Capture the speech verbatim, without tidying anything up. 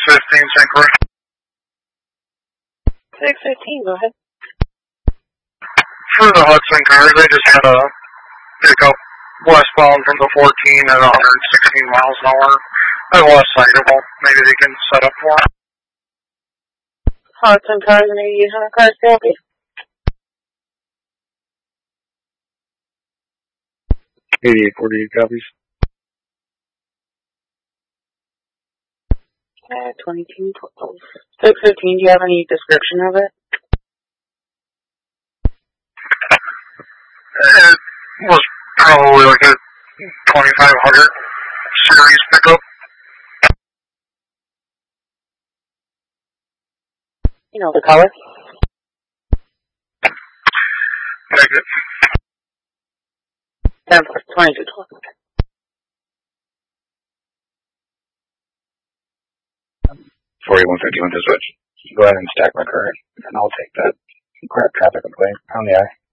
fifteen, Saint Croix. six fifteen, go ahead. For the Hudson cars, they just had a pickup westbound from the fourteen at one hundred sixteen miles an hour. And west sideable. Maybe they can set up for them. Hudson cars and eighty-eight hundred cars, copy. eighty-eight forty-eight copies. Okay, twenty-two twelve. six fifteen, do you have any description of it? It was probably like a twenty-five hundred series pickup. You know the color? Negative. ten plus twenty-two twelve. forty-one fifty-one to switch. Go ahead and stack my car, and I'll take that crap traffic complaint on the eye.